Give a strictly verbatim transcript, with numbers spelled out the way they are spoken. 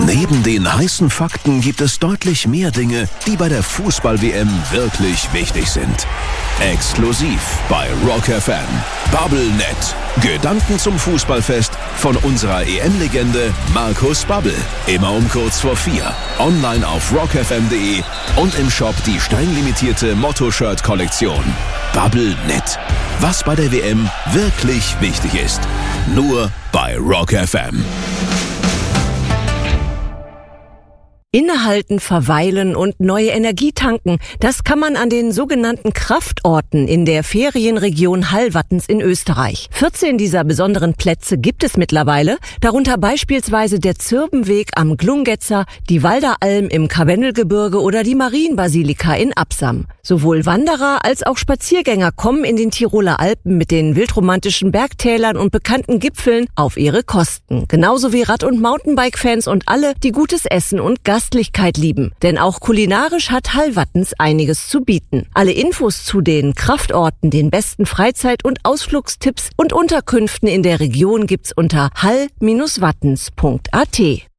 Neben den heißen Fakten gibt es deutlich mehr Dinge, die bei der Fußball-W M wirklich wichtig sind. Exklusiv bei Rock F M. Bubblenet. Gedanken zum Fußballfest von unserer E M-Legende Markus Babbel. Immer um kurz vor vier. Online auf rock f m punkt d e und im Shop die steinlimitierte Motto-Shirt-Kollektion. Bubblenet. Was bei der W M wirklich wichtig ist. Nur bei Rock F M. Innehalten, verweilen und neue Energie tanken, das kann man an den sogenannten Kraftorten in der Ferienregion Hallwattens in Österreich. vierzehn dieser besonderen Plätze gibt es mittlerweile, darunter beispielsweise der Zirbenweg am Glungetzer, die Walderalm im Karwendelgebirge oder die Marienbasilika in Absam. Sowohl Wanderer als auch Spaziergänger kommen in den Tiroler Alpen mit den wildromantischen Bergtälern und bekannten Gipfeln auf ihre Kosten. Genauso wie Rad- und Mountainbike-Fans und alle, die gutes Essen und Gastlichkeit lieben. Denn auch kulinarisch hat Hallwattens einiges zu bieten. Alle Infos zu den Kraftorten, den besten Freizeit- und Ausflugstipps und Unterkünften in der Region gibt's unter hall Bindestrich wattens Punkt a t.